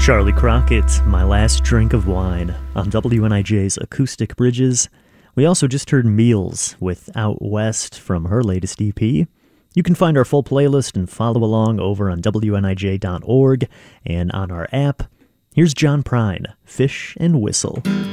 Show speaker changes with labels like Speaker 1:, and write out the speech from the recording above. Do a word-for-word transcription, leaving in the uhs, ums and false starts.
Speaker 1: Charlie Crockett, My Last Drink of Wine, on W N I J's Acoustic Bridges. We also just heard Meals with Out West from her latest E P. You can find our full playlist and follow along over on W N I J dot org and on our app. Here's John Prine, Fish and Whistle.